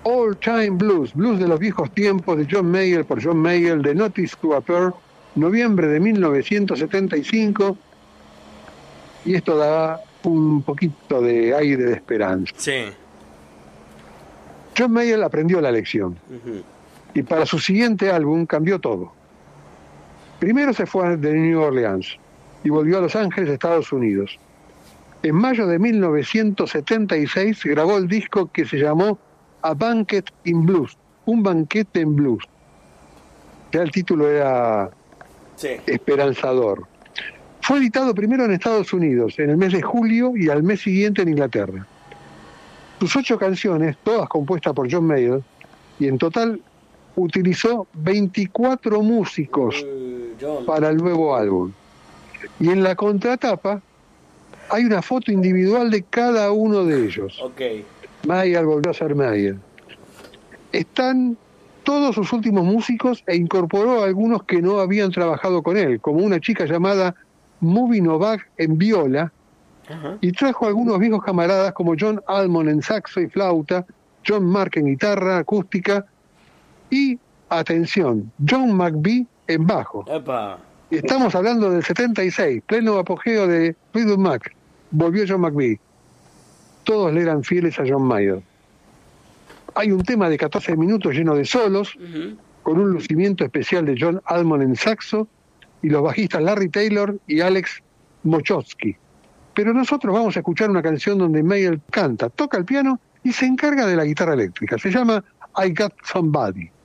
All Time Blues, blues de los viejos tiempos de John Mayall por John Mayall, de Notice to Appear, noviembre de 1975, y esto da un poquito de aire de esperanza. Sí. John Mayall aprendió la lección y para su siguiente álbum cambió todo. Primero se fue de New Orleans y volvió a Los Ángeles, Estados Unidos. En mayo de 1976 grabó el disco que se llamó A Banquet in Blues, un banquete en blues. Ya el título era esperanzador. Fue editado primero en Estados Unidos, en el mes de julio, y al mes siguiente en Inglaterra. Sus 8 canciones, todas compuestas por John Mayall, y en total utilizó 24 músicos para el nuevo álbum. Y en la contratapa hay una foto individual de cada uno de ellos. Mayall volvió a ser Mayall. Están todos sus últimos músicos e incorporó a algunos que no habían trabajado con él, como una chica llamada Movie Novak en viola, y trajo a algunos viejos camaradas como John Almond en saxo y flauta, John Mark en guitarra acústica y, atención, John McVie en bajo. Epa. Estamos hablando del 76, pleno apogeo de Fleetwood Mac. Volvió John McVie. Todos le eran fieles a John Mayall. Hay un tema de 14 minutos lleno de solos, con un lucimiento especial de John Almond en saxo y los bajistas Larry Taylor y Alex Mochowski. Pero nosotros vamos a escuchar una canción donde Mayall canta, toca el piano y se encarga de la guitarra eléctrica. Se llama I Got Somebody.